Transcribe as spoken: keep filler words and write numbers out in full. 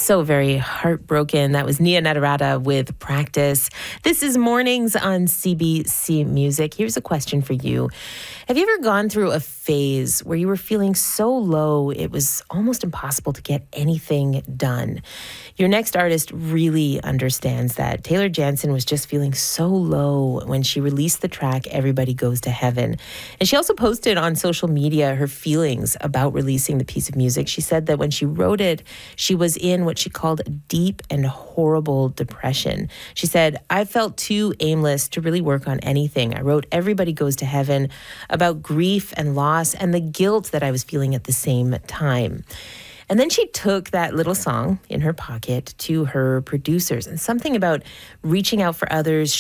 So very heartbroken. That was Nia Natarata with Practice. This is Mornings on C B C Music. Here's a question for you. Have you ever gone through a phase where you were feeling so low it was almost impossible to get anything done? Your next artist really understands that. Taylor Jansen was just feeling so low when she released the track Everybody Goes to Heaven. And she also posted on social media her feelings about releasing the piece of music. She said that when she wrote it, she was in what she called a deep and horrible depression. She said, I felt too aimless to really work on anything. I wrote Everybody Goes to Heaven about grief and loss and the guilt that I was feeling at the same time. And then she took that little song in her pocket to her producers, and something about reaching out for others,